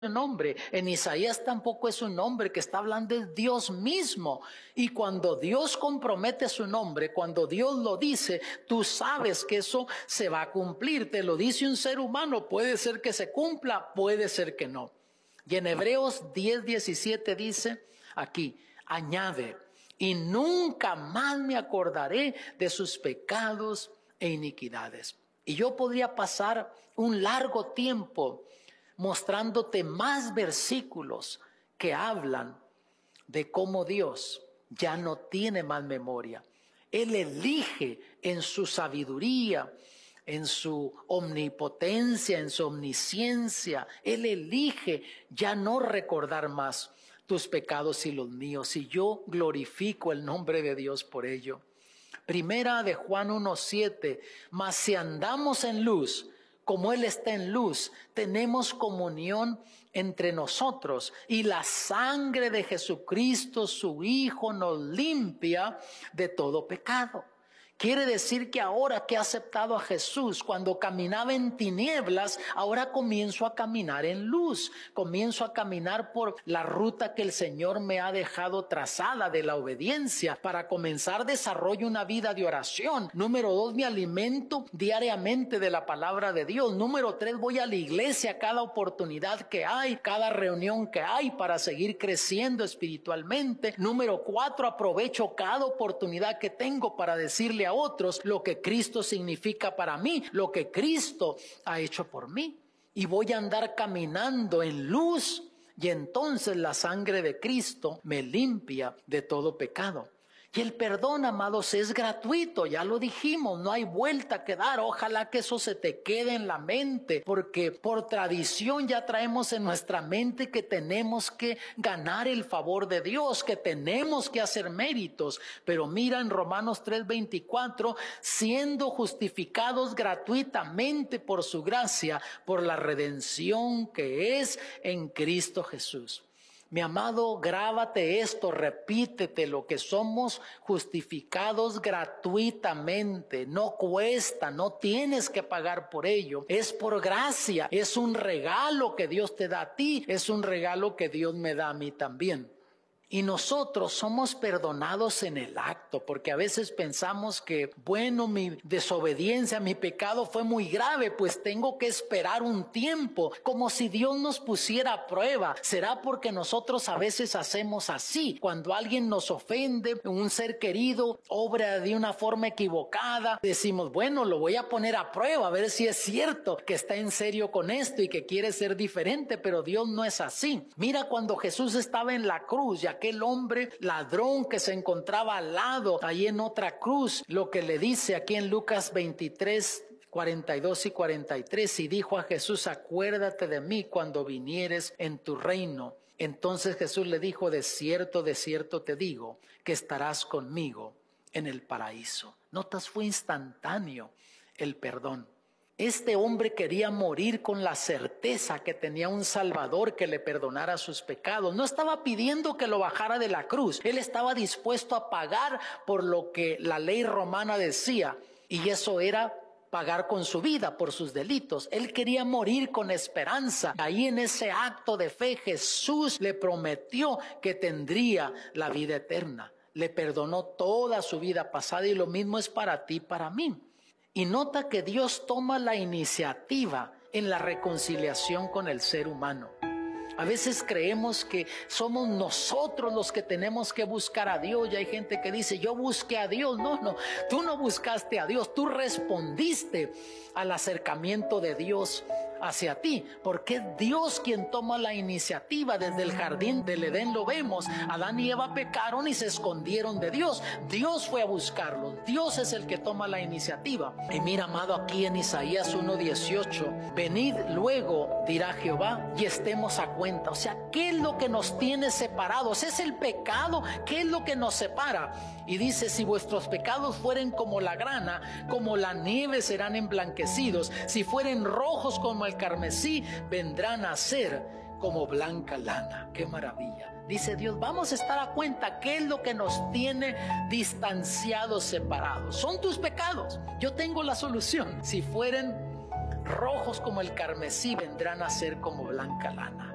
nombre. En Isaías tampoco es un nombre, que está hablando de Dios mismo. Y cuando Dios compromete su nombre, cuando Dios lo dice, tú sabes que eso se va a cumplir. Te lo dice un ser humano, puede ser que se cumpla, puede ser que no. Y en Hebreos 10:17 dice aquí, añade, y nunca más me acordaré de sus pecados e iniquidades. Y yo podría pasar un largo tiempo mostrándote más versículos que hablan de cómo Dios ya no tiene más memoria. Él elige en su sabiduría, en su omnipotencia, en su omnisciencia. Él elige ya no recordar más tus pecados y los míos. Y yo glorifico el nombre de Dios por ello. Primera de Juan 1:7, mas si andamos en luz, como Él está en luz, tenemos comunión entre nosotros y la sangre de Jesucristo, su Hijo, nos limpia de todo pecado. Quiere decir que ahora que he aceptado a Jesús, cuando caminaba en tinieblas, ahora comienzo a caminar en luz. Comienzo a caminar por la ruta que el Señor me ha dejado trazada de la obediencia. Para comenzar, desarrollo una vida de oración. Número 2, me alimento diariamente de la palabra de Dios. Número 3, voy a la iglesia cada oportunidad que hay, cada reunión que hay para seguir creciendo espiritualmente. Número 4, aprovecho cada oportunidad que tengo para decirle a otros lo que Cristo significa para mí, lo que Cristo ha hecho por mí. Y voy a andar caminando en luz, y entonces la sangre de Cristo me limpia de todo pecado. Y el perdón, amados, es gratuito, ya lo dijimos, no hay vuelta que dar. Ojalá que eso se te quede en la mente, porque por tradición ya traemos en nuestra mente que tenemos que ganar el favor de Dios, que tenemos que hacer méritos. Pero mira en Romanos 3:24, siendo justificados gratuitamente por su gracia, por la redención que es en Cristo Jesús. Mi amado, grábate esto, repítete lo que somos justificados gratuitamente. No cuesta, no tienes que pagar por ello. Es por gracia, es un regalo que Dios te da a ti, es un regalo que Dios me da a mí también. Y nosotros somos perdonados en el acto, porque a veces pensamos que, bueno, mi desobediencia, mi pecado fue muy grave, pues tengo que esperar un tiempo, como si Dios nos pusiera a prueba. ¿Será porque nosotros a veces hacemos así? Cuando alguien nos ofende, un ser querido obra de una forma equivocada, decimos, bueno, lo voy a poner a prueba, a ver si es cierto que está en serio con esto y que quiere ser diferente, pero Dios no es así. Mira cuando Jesús estaba en la cruz y aquel hombre ladrón que se encontraba al lado, ahí en otra cruz, lo que le dice aquí en Lucas 23:42 y 43, y dijo a Jesús, acuérdate de mí cuando vinieres en tu reino. Entonces Jesús le dijo, de cierto te digo, que estarás conmigo en el paraíso. Notas, fue instantáneo el perdón. Este hombre quería morir con la certeza que tenía un Salvador que le perdonara sus pecados. No estaba pidiendo que lo bajara de la cruz. Él estaba dispuesto a pagar por lo que la ley romana decía. Y eso era pagar con su vida por sus delitos. Él quería morir con esperanza. Ahí en ese acto de fe Jesús le prometió que tendría la vida eterna. Le perdonó toda su vida pasada y lo mismo es para ti y para mí. Y nota que Dios toma la iniciativa en la reconciliación con el ser humano. A veces creemos que somos nosotros los que tenemos que buscar a Dios. Y hay gente que dice, yo busqué a Dios. No, tú no buscaste a Dios. Tú respondiste al acercamiento de Dios hacia ti, porque es Dios quien toma la iniciativa. Desde el jardín del Edén lo vemos. Adán y Eva pecaron y se escondieron de Dios. Dios fue a buscarlos. Dios es el que toma la iniciativa. Y mira, amado, aquí en Isaías 1:18, venid luego, dirá Jehová, y estemos a cuenta. O sea, ¿qué es lo que nos tiene separados? Es el pecado. ¿Qué es lo que nos separa? Y dice, si vuestros pecados fueren como la grana, como la nieve serán emblanquecidos. Si fueren rojos como el carmesí, vendrán a ser como blanca lana. ¡Qué maravilla! Dice Dios, vamos a estar a cuenta qué es lo que nos tiene distanciados, separados. Son tus pecados. Yo tengo la solución. Si fueren rojos como el carmesí, vendrán a ser como blanca lana.